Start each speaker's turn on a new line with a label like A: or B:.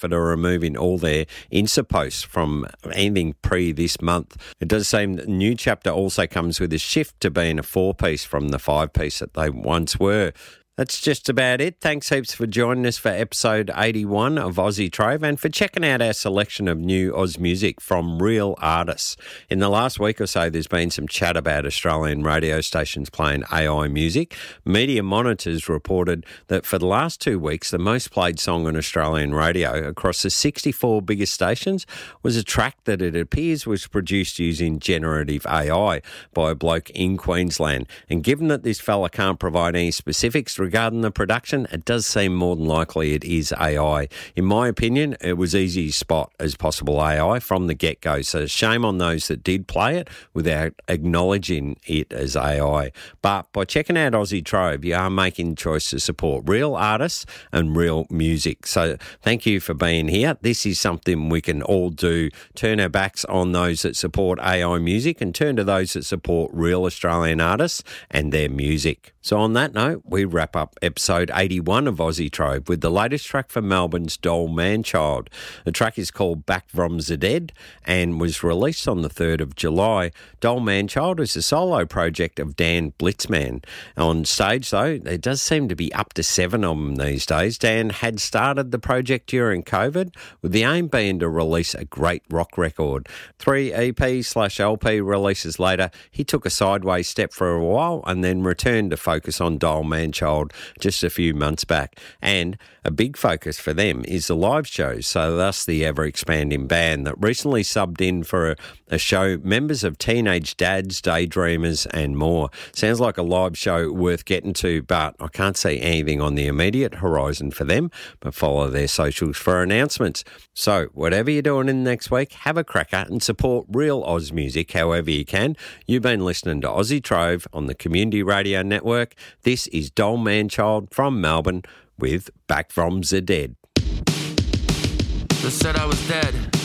A: Stratford are removing all their Insta posts from anything pre this month. It does seem that the new chapter also comes with a shift to being a 4-piece from the 5-piece that they once were. That's just about it. Thanks heaps for joining us for episode 81 of Aussie Trove and for checking out our selection of new Oz music from real artists. In the last week or so, there's been some chat about Australian radio stations playing AI music. Media Monitors reported that for the last 2 weeks, the most played song on Australian radio across the 64 biggest stations was a track that it appears was produced using generative AI by a bloke in Queensland. And given that this fella can't provide any specifics regarding the production, it does seem more than likely it is AI. In my opinion, it was easy to spot as possible AI from the get-go, so shame on those that did play it without acknowledging it as AI. But by checking out Aussie Trove, you are making the choice to support real artists and real music. So thank you for being here. This is something we can all do. Turn our backs on those that support AI music and turn to those that support real Australian artists and their music. So on that note, we wrap up episode 81 of Aussie Trove with the latest track from Melbourne's Dole Manchild. The track is called Back From the Dead and was released on the 3rd of July. Dole Manchild is a solo project of Dan Blitzman. On stage, though, there does seem to be up to 7 of them these days. Dan had started the project during COVID with the aim being to release a great rock record. 3 EP/LP releases later, he took a sideways step for a while and then returned to focus on Dole Manchild just a few months back. And a big focus for them is the live shows, so thus the ever-expanding band that recently subbed in for a show members of Teenage Dads, Daydreamers and more. Sounds like a live show worth getting to, but I can't see anything on the immediate horizon for them, but follow their socials for announcements. So whatever you're doing in the next week, have a cracker and support real Oz music however you can. You've been listening to Aussie Trove on the Community Radio Network. This is Dole Manchild from Melbourne with Back From the Dead.
B: They said I was dead.